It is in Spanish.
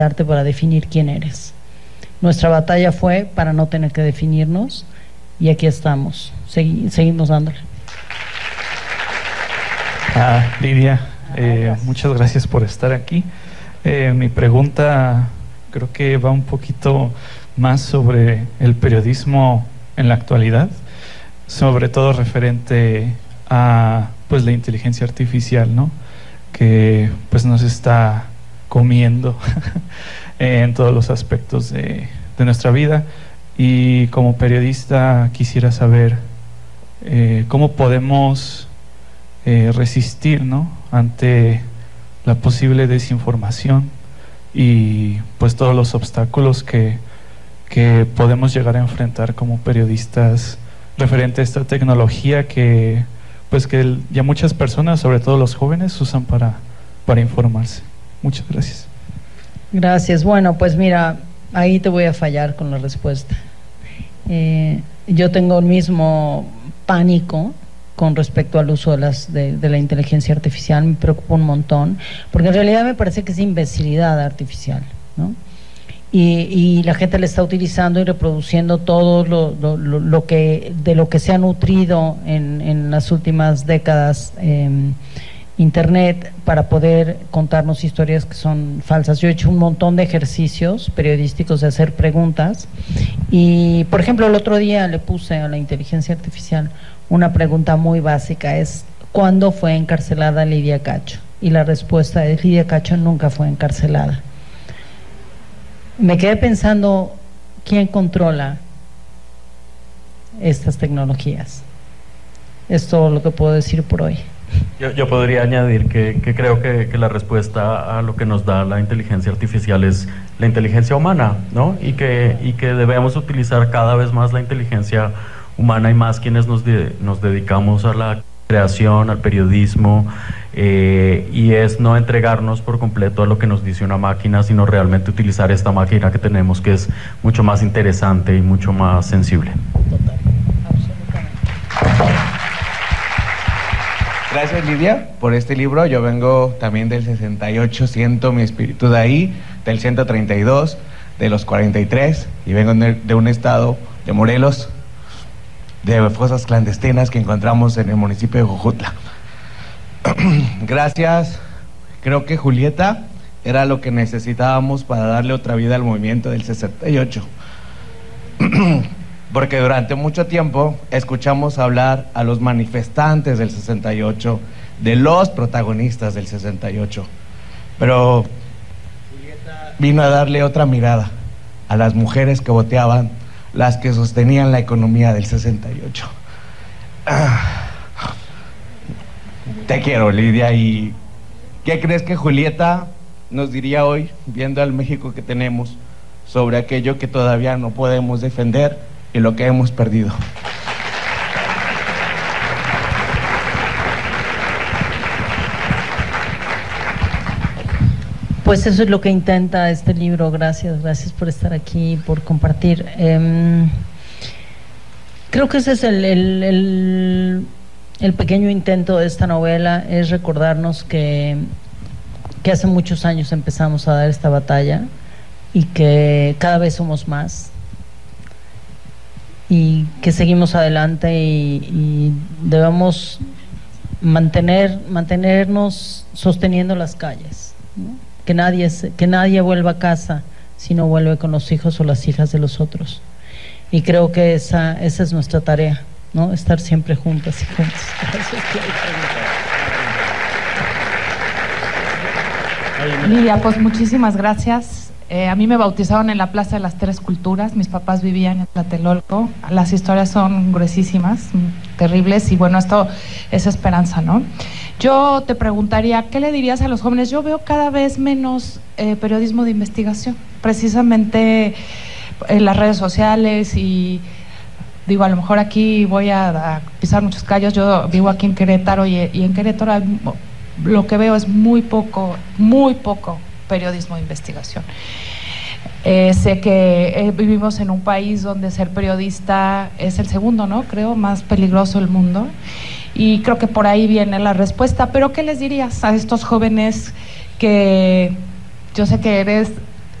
arte para definir quién eres. Nuestra batalla fue para no tener que definirnos y aquí estamos, seguimos dándole. Lidia, muchas gracias por estar aquí. Mi pregunta creo que va un poquito más sobre el periodismo en la actualidad, sobre todo referente a pues la inteligencia artificial, ¿no? Que pues nos está comiendo en todos los aspectos de nuestra vida, y como periodista quisiera saber cómo podemos resistir, ¿no?, ante la posible desinformación y pues todos los obstáculos que podemos llegar a enfrentar como periodistas referente a esta tecnología que pues que ya muchas personas, sobre todo los jóvenes, usan para informarse. Muchas gracias. Gracias. Bueno, pues mira, ahí te voy a fallar con la respuesta. Yo tengo el mismo pánico con respecto al uso de la inteligencia artificial. Me preocupa un montón, porque en realidad me parece que es imbecilidad artificial, ¿no? Y la gente la está utilizando y reproduciendo todo lo que se ha nutrido en las últimas décadas Internet para poder contarnos historias que son falsas. Yo he hecho un montón de ejercicios periodísticos de hacer preguntas y, por ejemplo, el otro día le puse a la inteligencia artificial una pregunta muy básica, es ¿cuándo fue encarcelada Lidia Cacho? Y la respuesta es: Lidia Cacho nunca fue encarcelada. Me quedé pensando, ¿quién controla estas tecnologías? Es todo lo que puedo decir por hoy. Yo podría añadir que creo que la respuesta a lo que nos da la inteligencia artificial es la inteligencia humana, ¿no? Y que debemos utilizar cada vez más la inteligencia humana, y más quienes nos dedicamos a la creación, al periodismo, y es no entregarnos por completo a lo que nos dice una máquina, sino realmente utilizar esta máquina que tenemos, que es mucho más interesante y mucho más sensible. Total, absolutamente. Gracias, Lidia, por este libro. Yo vengo también del 68, siento mi espíritu de ahí, del 132, de los 43, y vengo de un estado de Morelos, de fosas clandestinas que encontramos en el municipio de Jojutla. Gracias. Creo que Julieta era lo que necesitábamos para darle otra vida al movimiento del 68. Porque durante mucho tiempo escuchamos hablar a los manifestantes del 68, de los protagonistas del 68. Pero Julieta vino a darle otra mirada a las mujeres que voteaban, las que sostenían la economía del 68. Te quiero, Lidia. ¿Y qué crees que Julieta nos diría hoy, viendo al México que tenemos, sobre aquello que todavía no podemos defender y lo que hemos perdido? Pues eso es lo que intenta este libro. Gracias por estar aquí, por compartir. Creo que ese es el pequeño intento de esta novela, es recordarnos que hace muchos años empezamos a dar esta batalla y que cada vez somos más y que seguimos adelante y debemos mantenernos sosteniendo las calles, ¿no? Que nadie vuelva a casa si no vuelve con los hijos o las hijas de los otros. Y creo que esa es nuestra tarea, ¿no? Estar siempre juntas y juntos. Lidia, pues muchísimas gracias. A mí me bautizaron en la Plaza de las Tres Culturas, mis papás vivían en Tlatelolco, las historias son gruesísimas, terribles, y bueno, esto es esperanza, ¿no? Yo te preguntaría, ¿qué le dirías a los jóvenes? Yo veo cada vez menos periodismo de investigación, precisamente en las redes sociales, y digo, a lo mejor aquí voy a pisar muchos callos. Yo vivo aquí en Querétaro y en Querétaro lo que veo es muy poco periodismo de investigación. Sé que vivimos en un país donde ser periodista es el segundo, ¿no? Creo, más peligroso del mundo, y creo que por ahí viene la respuesta. Pero ¿qué les dirías a estos jóvenes que yo sé que eres